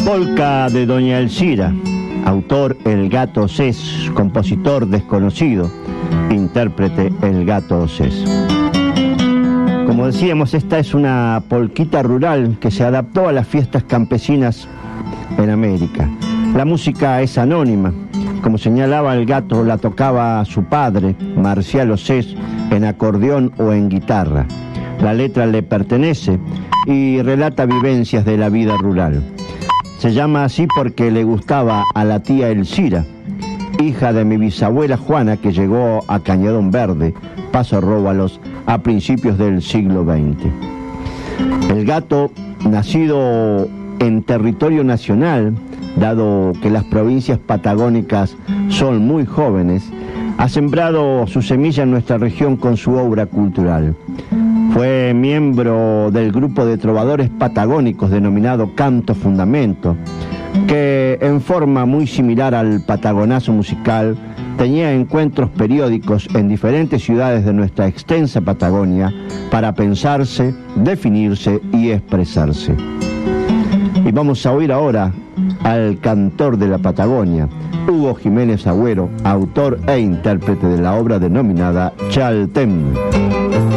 Polca de Doña Elcira, autor El Gato Océs, compositor desconocido, intérprete El Gato Océs. Como decíamos, esta es una polquita rural que se adaptó a las fiestas campesinas en América. La música es anónima. Como señalaba el gato, la tocaba su padre, Marcial Océs, en acordeón o en guitarra. La letra le pertenece y relata vivencias de la vida rural. Se llama así porque le gustaba a la tía Elcira, hija de mi bisabuela Juana, que llegó a Cañadón Verde, Paso Róbalos, a principios del siglo XX. El gato, nacido en territorio nacional, dado que las provincias patagónicas son muy jóvenes, ha sembrado su semilla en nuestra región con su obra cultural. Fue miembro del grupo de trovadores patagónicos denominado Canto Fundamento, que en forma muy similar al patagonazo musical tenía encuentros periódicos en diferentes ciudades de nuestra extensa Patagonia para pensarse, definirse y expresarse. Y vamos a oír ahora al cantor de la Patagonia, Hugo Jiménez Agüero, autor e intérprete de la obra denominada Chaltén.